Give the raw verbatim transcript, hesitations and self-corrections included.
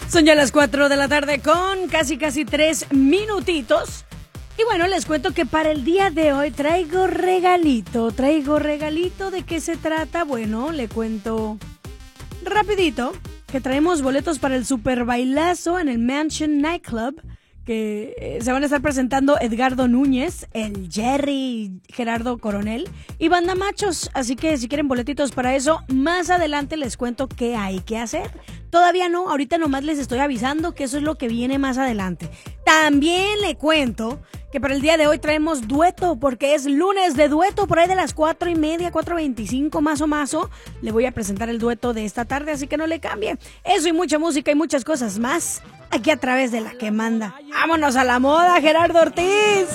Son ya las cuatro de la tarde con casi casi tres minutitos. Y bueno, les cuento que para el día de hoy traigo regalito. Traigo regalito. ¿De qué se trata? Bueno, le cuento rapidito que traemos boletos para el super bailazo en el Mansion Nightclub, que eh, se van a estar presentando Edgardo Núñez, el Jerry, Gerardo Coronel y Banda Machos. Así que si quieren boletitos para eso, más adelante les cuento qué hay que hacer. Todavía no, ahorita nomás les estoy avisando que eso es lo que viene más adelante. También le cuento que para el día de hoy traemos dueto, porque es lunes de dueto, por ahí de las cuatro y media, cuatro veinticinco más o más. Le voy a presentar el dueto de esta tarde, así que no le cambie. Eso y mucha música y muchas cosas más, aquí a través de La Que Manda. ¡Vámonos a la moda, Gerardo Ortiz!